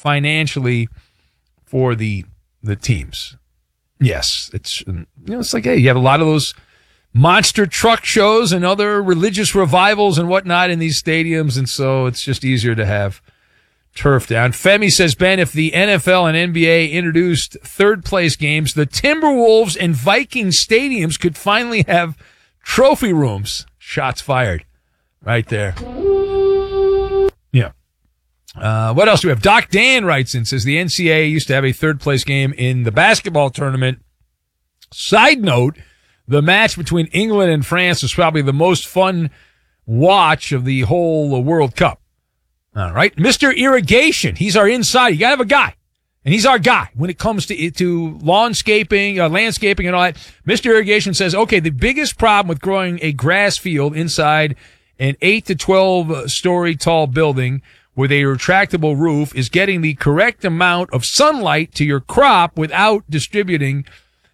financially for the teams. Yes, it's it's like, hey, you have a lot of those monster truck shows and other religious revivals and whatnot in these stadiums, and so it's just easier to have turf down. Femi says, Ben, if the NFL and NBA introduced third-place games, the Timberwolves and Vikings stadiums could finally have trophy rooms. Shots fired. Right there. Yeah. What else do we have? Doc Dan writes in, says the NCAA used to have a third-place game in the basketball tournament. Side note, the match between England and France was probably the most fun watch of the whole World Cup. All right. Mr. Irrigation, he's our insider. You got to have a guy, and he's our guy when it comes to landscaping and all that. Mr. Irrigation says, okay, the biggest problem with growing a grass field inside an 8 to 12 story tall building with a retractable roof is getting the correct amount of sunlight to your crop without disturbing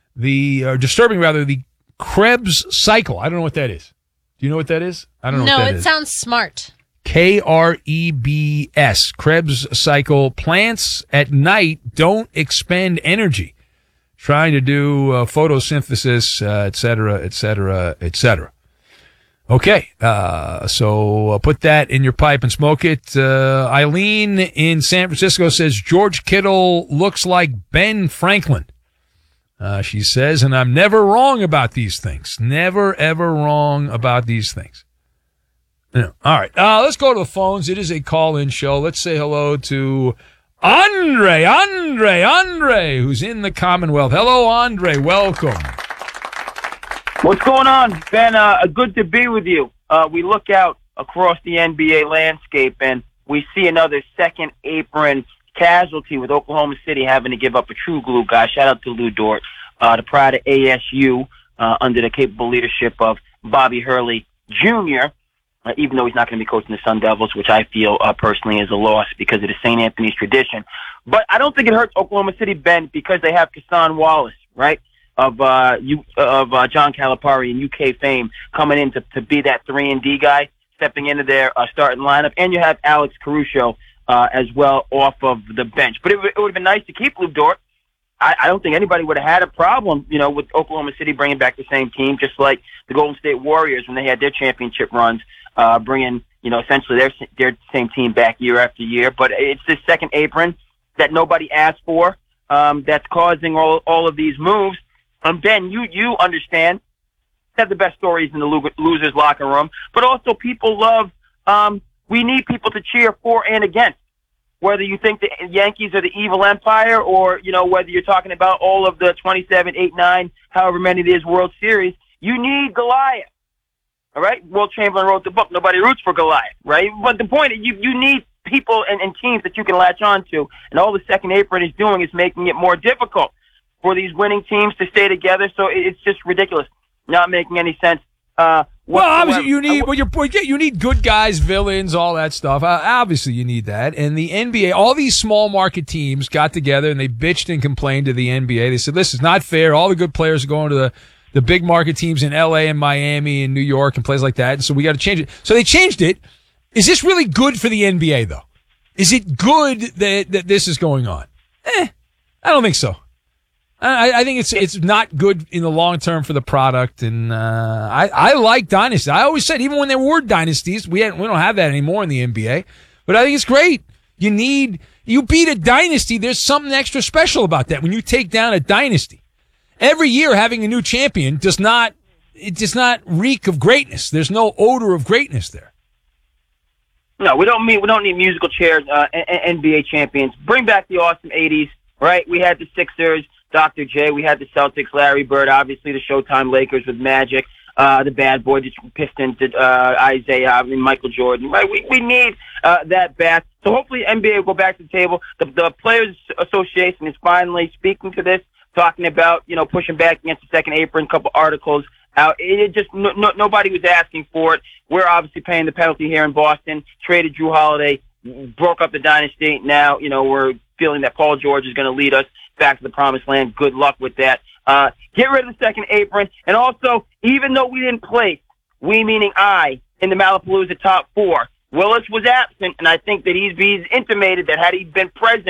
the Krebs cycle. I don't know what that is. Do you know what that is? I don't know what that is. No, it sounds smart. Krebs, Krebs cycle. Plants at night don't expend energy trying to do photosynthesis, et cetera, et cetera, et cetera. Okay, so put that in your pipe and smoke it. Eileen in San Francisco says George Kittle looks like Ben Franklin. She says, and I'm never wrong about these things. Never, ever wrong about these things. Yeah. All right. Let's go to the phones. It is a call-in show. Let's say hello to Andre, who's in the Commonwealth. Hello, Andre. Welcome. What's going on, Ben? Good to be with you. We look out across the NBA landscape, and we see another second apron casualty with Oklahoma City having to give up a true glue guy. Shout out to Lou Dort, the pride of ASU, under the capable leadership of Bobby Hurley Jr., even though he's not going to be coaching the Sun Devils, which I feel personally is a loss because of the St. Anthony's tradition. But I don't think it hurts Oklahoma City, Ben, because they have Kassan Wallace, right, of John Calipari and UK fame coming in to be that 3-and-D guy, stepping into their starting lineup. And you have Alex Caruso as well off of the bench. But it would have been nice to keep Lou Dort. I don't think anybody would have had a problem, with Oklahoma City bringing back the same team, just like the Golden State Warriors when they had their championship runs, bringing, essentially their same team back year after year. But it's this second apron that nobody asked for that's causing all of these moves. Ben, you understand, have the best stories in the losers' locker room, but also people love, we need people to cheer for and against. Whether you think the Yankees are the evil empire or, whether you're talking about all of the 27, 8, 9, however many it is World Series, you need Goliath. All right? Will Chamberlain wrote the book, Nobody Roots for Goliath, right? But the point is you need people and teams that you can latch on to. And all the second apron is doing is making it more difficult for these winning teams to stay together. So it's just ridiculous. Not making any sense. Well, obviously you need good guys, villains, all that stuff. Obviously you need that. And the NBA, all these small market teams got together and they bitched and complained to the NBA. They said, this is not fair. All the good players are going to the big market teams in LA and Miami and New York and places like that. And so we got to change it. So they changed it. Is this really good for the NBA though? Is it good that this is going on? I don't think so. I think it's not good in the long term for the product, and I like dynasties. I always said, even when there were dynasties, we don't have that anymore in the NBA. But I think it's great. You beat a dynasty. There's something extra special about that when you take down a dynasty. Every year having a new champion does not reek of greatness. There's no odor of greatness there. No, we don't need musical chairs. NBA champions. Bring back the awesome '80s. Right? We had the Sixers. Dr. J, we had the Celtics, Larry Bird, obviously the Showtime Lakers with Magic, the Bad Boy, the Pistons, Isaiah, Michael Jordan. Right? We need that back. So hopefully NBA will go back to the table. The Players Association is finally speaking to this, talking about, pushing back against the second apron, a couple articles out. It just nobody was asking for it. We're obviously paying the penalty here in Boston, traded Drew Holiday, broke up the dynasty. Now, we're feeling that Paul George is going to lead us back to the promised land. Good luck with that. Get rid of the second apron. And also, even though we didn't place, we meaning I, in the Malapalooza top 4, Willis was absent, and I think that he's intimated that had he been present,